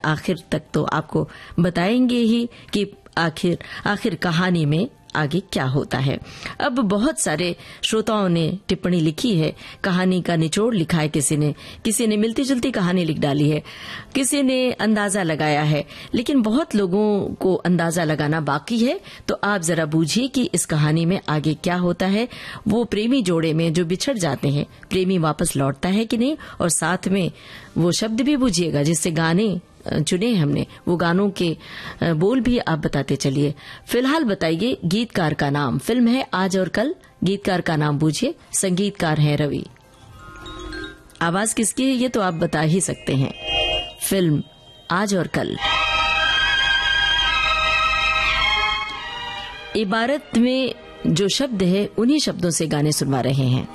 आखिर तक तो आपको बताएंगे ही कि आखिर कहानी में आगे क्या होता है। अब बहुत सारे श्रोताओं ने टिप्पणी लिखी है, कहानी का निचोड़ लिखा है, किसी ने मिलती जुलती कहानी लिख डाली है, किसी ने अंदाजा लगाया है, लेकिन बहुत लोगों को अंदाजा लगाना बाकी है। तो आप जरा बूझिए कि इस कहानी में आगे क्या होता है। वो प्रेमी जोड़े में जो बिछड़ जाते हैं, प्रेमी वापस लौटता है कि नहीं, और साथ में वो शब्द भी बूझिएगा जिससे गाने चुने हमने, वो गानों के बोल भी आप बताते चलिए। फिलहाल बताइए गीतकार का नाम। फिल्म है आज और कल, गीतकार का नाम बूझिए, संगीतकार है रवि। आवाज किसकी है ये तो आप बता ही सकते हैं। फिल्म आज और कल। इबारत में जो शब्द है उन्हीं शब्दों से गाने सुनवा रहे हैं।